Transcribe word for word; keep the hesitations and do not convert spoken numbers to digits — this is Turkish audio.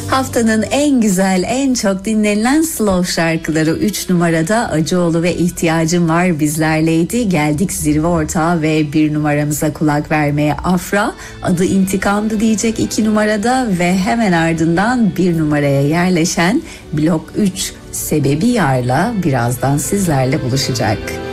Haftanın en güzel, en çok dinlenilen slow şarkıları üç numarada Acıoğlu ve İhtiyacım Var bizlerleydi. Geldik zirve ortağı ve bir numaramıza kulak vermeye. Afra, adı İntikam'dı diyecek iki numarada ve hemen ardından bir numaraya yerleşen Blok üç Sebebi Yar'la birazdan sizlerle buluşacak.